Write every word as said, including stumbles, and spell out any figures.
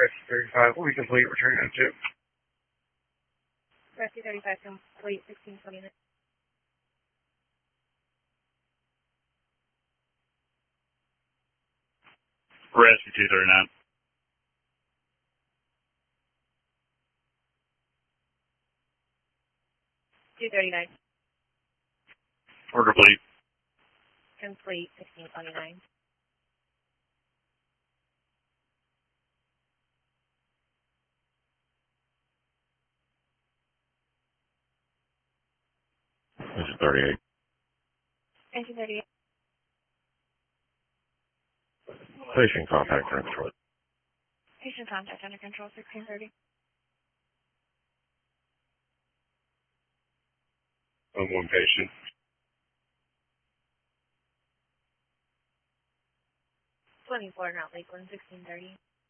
Rescue thirty-five will be complete, returning on tip. Rescue thirty-five complete, sixteen twenty-nine. Rescue two thirty-nine. two thirty-nine. Order complete. Complete, sixteen twenty-nine. Engine thirty-eight. Engine thirty-eight. Patient contact under control. Patient contact under control, sixteen thirty. On one patient. twenty-four, not Lakeland, sixteen thirty.